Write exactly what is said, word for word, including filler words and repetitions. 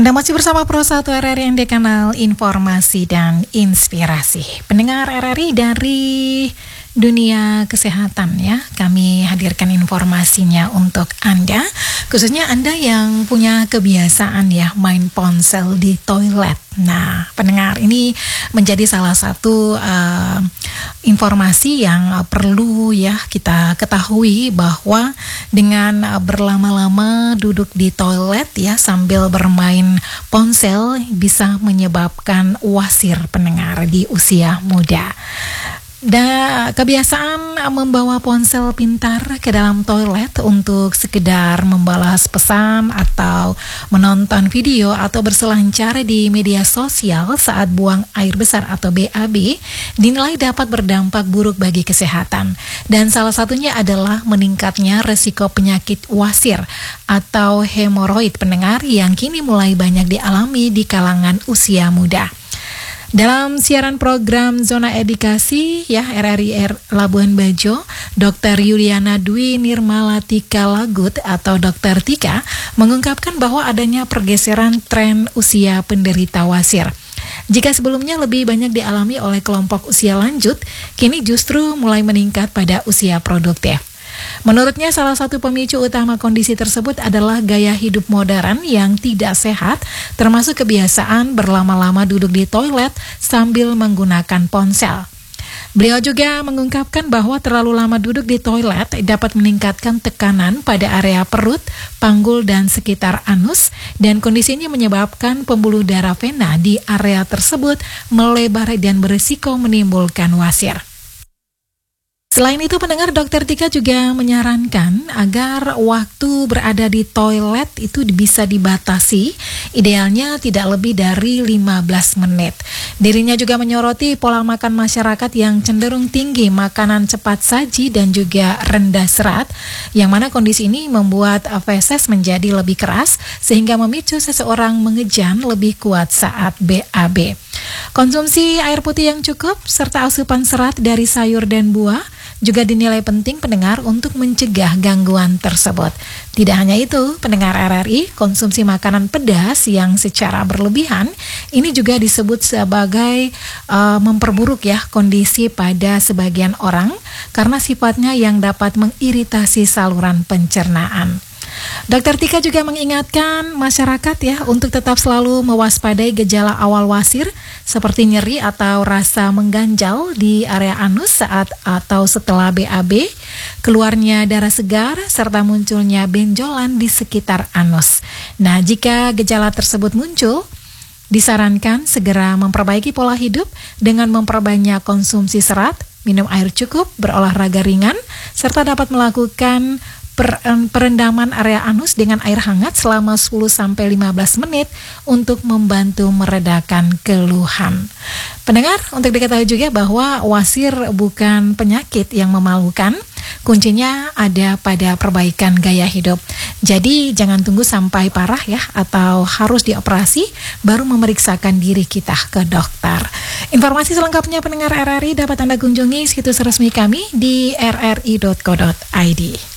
Anda masih bersama Pro satu R R I Anda, kanal informasi dan inspirasi. Pendengar R R I dari dunia kesehatan ya, kami hadirkan informasinya untuk Anda, khususnya Anda yang punya kebiasaan ya main ponsel di toilet. Nah, pendengar, ini menjadi salah satu uh, informasi yang uh, perlu ya kita ketahui, bahwa dengan uh, berlama-lama duduk di toilet ya sambil bermain ponsel bisa menyebabkan wasir, pendengar, di usia muda. Dan kebiasaan membawa ponsel pintar ke dalam toilet untuk sekedar membalas pesan atau menonton video atau berselancar di media sosial saat buang air besar atau B A B dinilai dapat berdampak buruk bagi kesehatan. Dan salah satunya adalah meningkatnya resiko penyakit wasir atau hemoroid, pendengar, yang kini mulai banyak dialami di kalangan usia muda. Dalam siaran program Zona Edukasi ya R R I Labuan Bajo, Dokter Yuliana Dwi Nirmalatika Lagut atau Dokter Tika mengungkapkan bahwa adanya pergeseran tren usia penderita wasir. Jika sebelumnya lebih banyak dialami oleh kelompok usia lanjut, kini justru mulai meningkat pada usia produktif. Menurutnya, salah satu pemicu utama kondisi tersebut adalah gaya hidup modern yang tidak sehat, termasuk kebiasaan berlama-lama duduk di toilet sambil menggunakan ponsel. Beliau juga mengungkapkan bahwa terlalu lama duduk di toilet dapat meningkatkan tekanan pada area perut, panggul, dan sekitar anus, dan kondisi ini menyebabkan pembuluh darah vena di area tersebut melebar dan berisiko menimbulkan wasir. Selain itu, pendengar, Dokter Tika juga menyarankan agar waktu berada di toilet itu bisa dibatasi, idealnya tidak lebih dari lima belas menit. Dirinya juga menyoroti pola makan masyarakat yang cenderung tinggi makanan cepat saji dan juga rendah serat, yang mana kondisi ini membuat feses menjadi lebih keras sehingga memicu seseorang mengejan lebih kuat saat B A B. Konsumsi air putih yang cukup serta asupan serat dari sayur dan buah juga dinilai penting, pendengar, untuk mencegah gangguan tersebut. Tidak hanya itu, pendengar R R I, konsumsi makanan pedas yang secara berlebihan ini juga disebut sebagai uh, memperburuk ya kondisi pada sebagian orang karena sifatnya yang dapat mengiritasi saluran pencernaan. Dokter Tika juga mengingatkan masyarakat ya untuk tetap selalu mewaspadai gejala awal wasir seperti nyeri atau rasa mengganjal di area anus saat atau setelah B A B, keluarnya darah segar, serta munculnya benjolan di sekitar anus. Nah, jika gejala tersebut muncul, disarankan segera memperbaiki pola hidup dengan memperbanyak konsumsi serat, minum air cukup, berolahraga ringan, serta dapat melakukan perendaman area anus dengan air hangat selama sepuluh sampai lima belas menit untuk membantu meredakan keluhan. Pendengar, untuk diketahui juga bahwa wasir bukan penyakit yang memalukan, kuncinya ada pada perbaikan gaya hidup. Jadi jangan tunggu sampai parah ya, atau harus dioperasi baru memeriksakan diri kita ke dokter. Informasi selengkapnya, pendengar R R I, dapat Anda kunjungi situs resmi kami di r r i dot co dot i d.